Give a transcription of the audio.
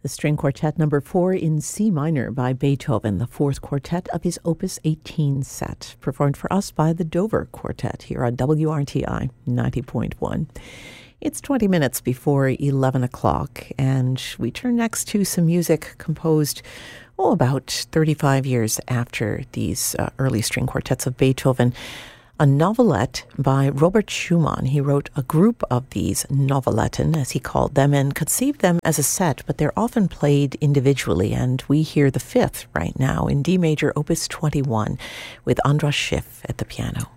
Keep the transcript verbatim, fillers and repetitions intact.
The string quartet number four in C minor by Beethoven, the fourth quartet of his Opus eighteen set, performed for us by the Dover Quartet here on W R T I ninety point one. It's twenty minutes before eleven o'clock, and we turn next to some music composed, oh, about thirty-five years after these uh, early string quartets of Beethoven. A novelette by Robert Schumann. He wrote a group of these Novelletten, as he called them, and conceived them as a set, but they're often played individually, and we hear the fifth right now in D major, Opus twenty-one, with Andras Schiff at the piano.